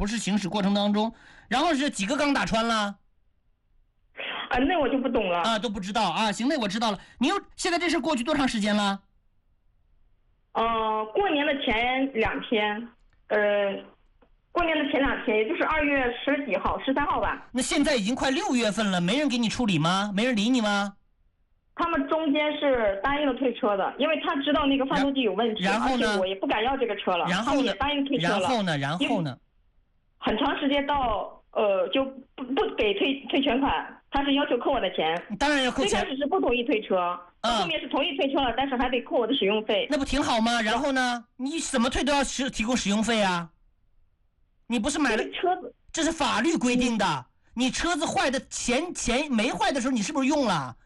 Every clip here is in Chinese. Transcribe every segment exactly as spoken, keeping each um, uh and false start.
不是行驶过程当中，然后是几个缸打穿了？ 啊，那我就不懂了啊，都不知道啊。行，那我知道了。你又现在这事过去多长时间了？ 呃，过年的前两天，呃，过年的前两天，也就是二月十几号、十三号吧。 那现在已经快六月份了，没人给你处理吗？没人理你吗？ 他们中间是答应了退车的，因为他知道那个发动机有问题， 然后呢， 而且我也不敢要这个车了。 然后呢， 他们也答应退车了。 然后呢？然后呢？ 很长时间到呃就不不给退退全款，他是要求扣我的钱。 当然要扣钱。 最开始是不同意退车， 嗯、 后面是同意退车了，但是还得扣我的使用费。 那不挺好吗？然后呢？你怎么退都要使提供使用费啊？你不是买了车子？ 这是法律规定的。嗯、你车子坏的前前没坏的时候，你是不是用了？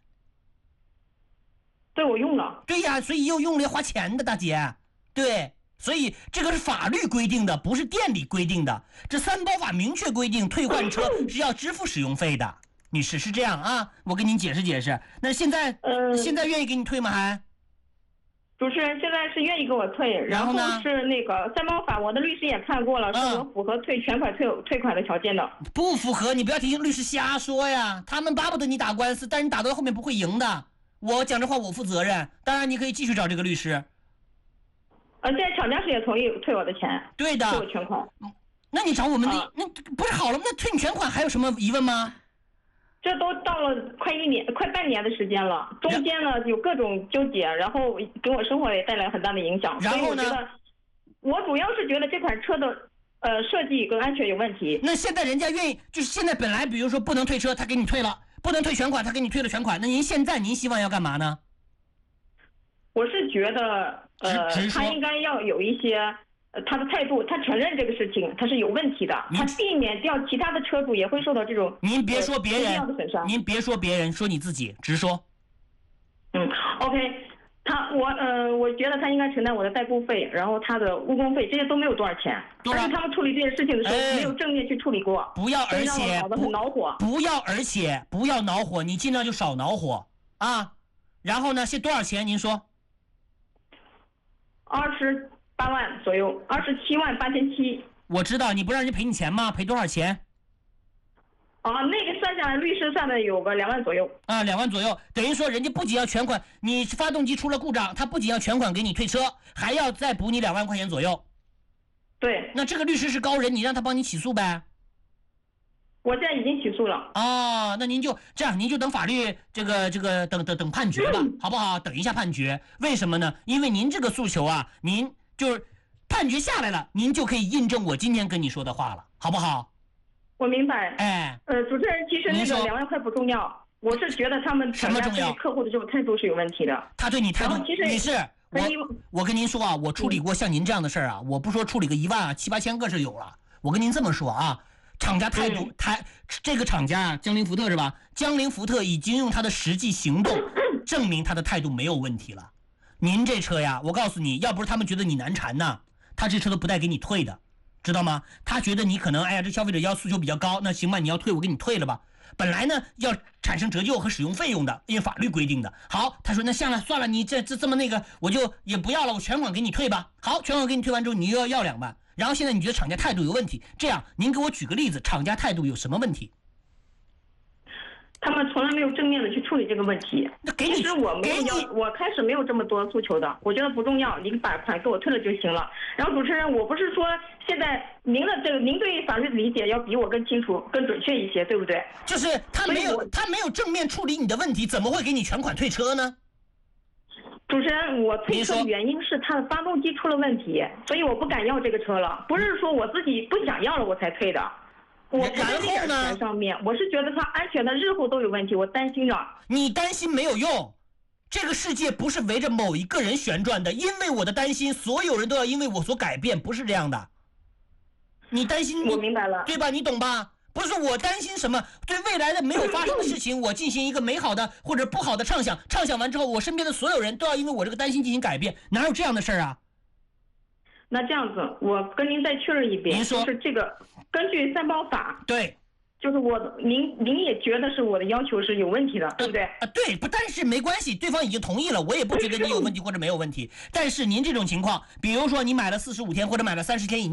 对，我用了。 对呀，所以又用了要花钱的，大姐。对，所以这个是法律规定的，不是店里规定的。这三包法明确规定，退换车是要支付使用费的。女士是这样啊，我跟您解释解释。那现在， 呃， 现在愿意给你退吗？还？ 主持人现在是愿意给我退，然后呢是那个三包法，我的律师也看过了，是我符合退全款退退款的条件的。 不符合，你不要听律师瞎说呀，他们巴不得你打官司，但是你打到后面不会赢的。我讲这话我负责任，当然你可以继续找这个律师。 呃，现在厂家是也同意退我的钱， 对的， 退我全款。 那你找我们的， 啊、 那不是好了吗？那退你全款还有什么疑问吗？ 这都到了快一年、快半年的时间了，中间呢有各种纠结，然后给我生活也带来很大的影响。 然后呢？ 所以我觉得，我主要是觉得这款车的呃设计跟安全有问题。 那现在人家愿意，就是现在本来比如说不能退车，他给你退了。不能退全款，他给你退了全款，那您现在您希望要干嘛呢？ 我是觉得，呃，他应该要有一些，呃，他的态度，他承认这个事情他是有问题的，他避免掉其他的车主也会受到这种您别说别人， 的损伤。 您别说别人，说你自己，直说。 嗯 ，OK。他我呃，我觉得他应该承担我的代步费，然后他的误工费，这些都没有多少钱。 多少？ 但是他们处理这些事情的时候、 哎、 没有正面去处理过。 不要，而且不很恼火。 不要，而且不要恼火，你尽量就少恼火啊。然后呢，是多少钱？您说？ 二十八万左右，二十七万八千七。 我知道，你不让人赔你钱吗？赔多少钱？ 啊，那个算下来，律师算的有个两万左右啊，两万左右，等于说人家不仅要全款，你发动机出了故障，他不仅要全款给你退车，还要再补你两万块钱左右。 对， 那这个律师是高人，你让他帮你起诉呗。 我现在已经起诉了。 哦，那您就这样，您就等法律这个这个等等等判决吧，嗯、好不好？等一下判决，为什么呢？因为您这个诉求啊，您就是判决下来了，您就可以印证我今天跟你说的话了，好不好？ 我明白， 哎， 呃，主持人，其实那个两万块不重要，我是觉得他们厂家对客户的这种态度是有问题的。 他对你态度， 其实女士，我我跟您说啊，我处理过像您这样的事儿啊，我不说处理个一万啊，七八千个是有了。我跟您这么说啊，厂家态度，态这个厂家江铃福特是吧？江铃福特已经用他的实际行动证明他的态度没有问题了。您这车呀，我告诉你，要不是他们觉得你难缠呐，他这车都不带给你退的。知道吗？他觉得你可能，哎呀，这消费者要诉求比较高，那行吧，你要退，我给你退了吧。本来呢要产生折旧和使用费用的，因为法律规定的。好，他说那算了算了，你这这这么那个，我就也不要了，我全款给你退吧。好，全款给你退完之后，你又要要两万，然后现在你觉得厂家态度有问题，这样您给我举个例子，厂家态度有什么问题？ 他们从来没有正面的去处理这个问题。 那给你， 其实我没有要，我开始没有这么多诉求的，我觉得不重要，你把款给我退了就行了。然后主持人，我不是说现在您的这个，您对法律的理解要比我更清楚、更准确一些，对不对？ 就是他没有，他没有正面处理你的问题，怎么会给你全款退车呢？ 主持人，我退车的原因是它的发动机出了问题，所以我不敢要这个车了，不是说我自己不想要了我才退的。我不在这点钱上面，我是觉得它安全的日后都有问题，我担心着。 你担心没有用，这个世界不是围着某一个人旋转的，因为我的担心，所有人都要因为我所改变，不是这样的。你担心， 我明白了， 对吧？你懂吧？不是说我担心什么，对未来的没有发生的事情，我进行一个美好的或者不好的畅想，畅想完之后，我身边的所有人都要因为我这个担心进行改变，哪有这样的事儿啊？ 那这样子，我跟您再确认一遍， 您说就是这个根据三包法， 对， 就是我您您也觉得是我的要求是有问题的，对不对？ 啊，对，不，但是没关系，对方已经同意了，我也不觉得你有问题或者没有问题。但是您这种情况，比如说你买了四十五天或者买了三十天以内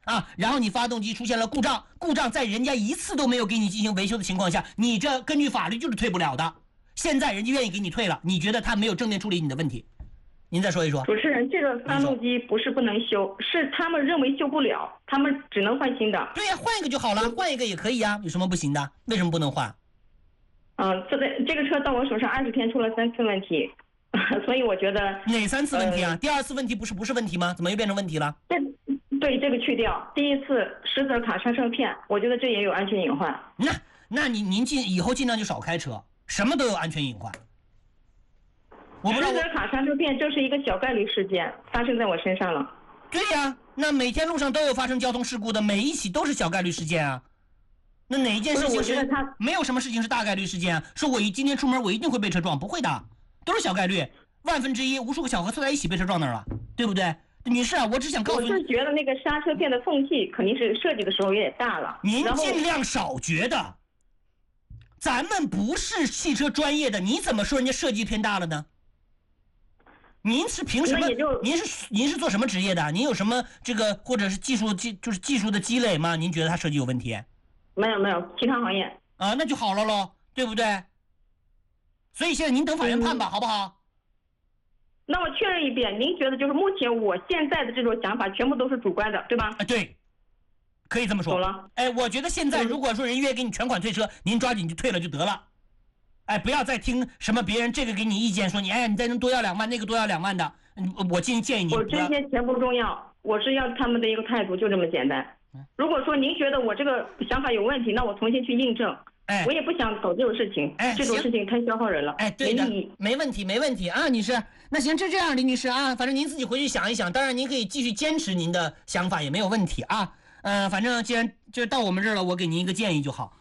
啊，然后你发动机出现了故障，故障在人家一次都没有给你进行维修的情况下，你这根据法律就是退不了的。现在人家愿意给你退了，你觉得他没有正面处理你的问题？您再说一说。 主持人，这个发动机不是不能修，是他们认为修不了，他们只能换新的。 对呀、啊，换一个就好了，换一个也可以啊，有什么不行的？为什么不能换？ 嗯，这个这个车到我手上二十天出了三次问题，所以我觉得哪三次问题啊？ 呃、 第二次问题不是不是问题吗？怎么又变成问题了？ 这对这个去掉，第一次实泽卡刹车片，我觉得这也有安全隐患。 那那您您尽以后尽量就少开车，什么都有安全隐患。我不知道实泽卡刹车片这是一个小概率事件，发生在我身上了。 对呀、啊，那每天路上都有发生交通事故的，每一起都是小概率事件啊。那哪一件事情是没有什么事情是大概率事件啊？说我一今天出门我一定会被车撞，不会的，都是小概率，万分之一，无数个小核凑在一起被车撞那儿了，对不对？女士啊，我只想告诉你， 我是觉得那个刹车片的缝隙肯定是设计的时候有点大了。 您尽量少觉得，咱们不是汽车专业的，你怎么说人家设计偏大了呢？您是凭什么？您是您是做什么职业的？您有什么这个或者是技术技就是技术的积累吗？您觉得它设计有问题？ 没有没有，其他行业啊，那就好了喽，对不对？所以现在您等法院判吧，嗯、好不好？ 那我确认一遍，您觉得就是目前我现在的这种想法全部都是主观的，对吧？ 啊，对，可以这么说。 懂了。 哎，我觉得现在如果说人约给你全款退车，您抓紧就退了就得了。哎，不要再听什么别人这个给你意见，说你哎你再能多要两万，那个多要两万的，我建议建议你。 我这些钱不重要，我是要他们的一个态度，就这么简单。如果说您觉得我这个想法有问题，那我重新去印证。 哎， 我也不想搞这种事情， 哎， 这种事情太消耗人了。 哎，对的，没问题，没问题啊，女士。那行，就这样，李女士啊，反正您自己回去想一想，当然您可以继续坚持您的想法也没有问题啊。呃，反正既然就到我们这儿了，我给您一个建议就好。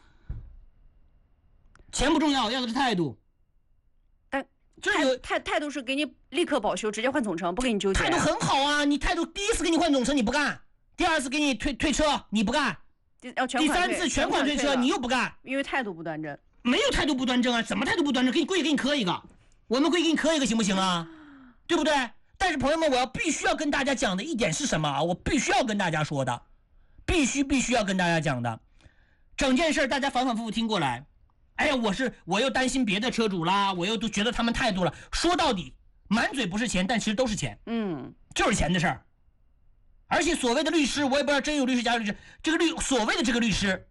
钱不重要，要的是态度。 但就是有态态度是给你立刻保修，直接换总成，不给你纠结。 态度很好啊，你态度第一次给你换总成你不干，第二次给你退退车你不干。 要全款退， 第三次全款退车你又不干， 因为态度不端正。 没有态度不端正啊，什么态度不端正？给你跪给你磕一个，我们跪给你磕一个行不行啊？对不对？但是朋友们，我要必须要跟大家讲的一点是什么啊？我必须要跟大家说的，必须必须要跟大家讲的，整件事大家反反复复听过来。哎呀，我是我又担心别的车主啦，我又都觉得他们态度了。说到底，满嘴不是钱，但其实都是钱， 嗯， 就是钱的事儿。而且所谓的律师，我也不知道真有律师假有律师。这个律所谓的这个律师，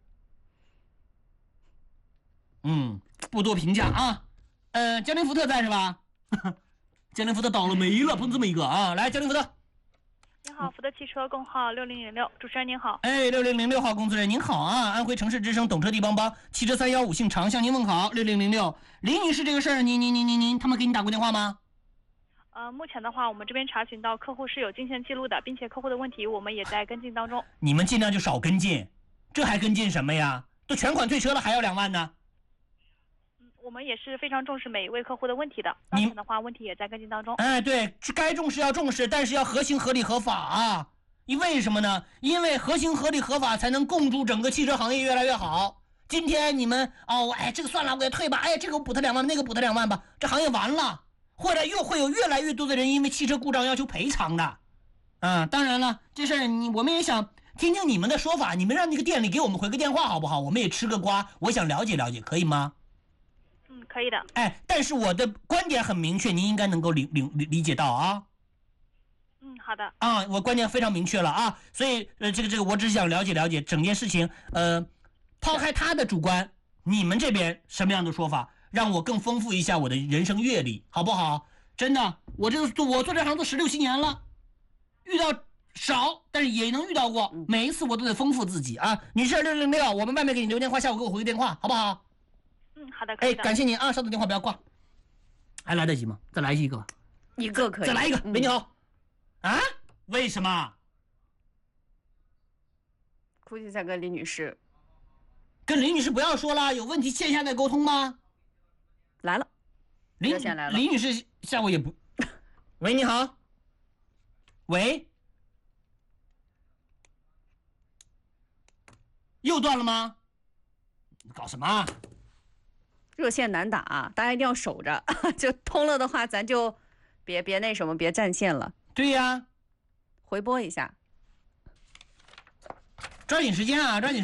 嗯，不多评价啊。呃，江铃福特在是吧？江铃福特倒了霉了，碰这么一个啊！来，江铃福特。 您好，福特汽车工号六零零六，主持人您好。 哎，六零零六号工作人员您好啊！安徽城市之声懂车帝帮帮汽车三幺五姓常向您问好。六零零六，李女士这个事儿，您您您您您，他们给你打过电话吗？ 呃，目前的话，我们这边查询到客户是有进线记录的，并且客户的问题我们也在跟进当中。 你们尽量就少跟进，这还跟进什么呀？都全款退车了，还要两万呢？ 嗯，我们也是非常重视每一位客户的问题的。当前的话，问题也在跟进当中。 哎，对，该重视要重视，但是要合情合理合法啊！因为什么呢？因为合情合理合法才能共筑整个汽车行业越来越好。今天你们哦，哎，这个算了，我也退吧。哎，这个我补他两万，那个补他两万吧，这行业完了。或者又会有越来越多的人因为汽车故障要求赔偿的，啊，当然了，这事儿你我们也想听听你们的说法，你们让那个店里给我们回个电话好不好？我们也吃个瓜，我想了解了解，可以吗？ 嗯，可以的。 哎，但是我的观点很明确，您应该能够理理理解到啊。 嗯，好的。 啊，我观点非常明确了啊，所以呃，这个这个，我只是想了解了解整件事情，呃，抛开他的主观，你们这边什么样的说法？让我更丰富一下我的人生阅历，好不好？真的，我这个我做这行做十六七年了，遇到少，但是也能遇到过。每一次我都得丰富自己啊！女士六零六，我们外面给你留电话，下午给我回个电话，好不好？ 嗯，好的，可以的。 哎，感谢您啊，稍等电话不要挂，还来得及吗？再来一个吧， 一个可以， 再来一个。 嗯、 喂，你好。啊？为什么？ 估计在跟李女士。 跟李女士不要说了，有问题线下再沟通吗？ 来了， 李热线来了。 李女士下午也不。喂，你好。喂。又断了吗？搞什么？ 热线难打，大家一定要守着。就通了的话，咱就别别那什么，别占线了。 对呀， 回拨一下。 抓紧时间啊，抓紧。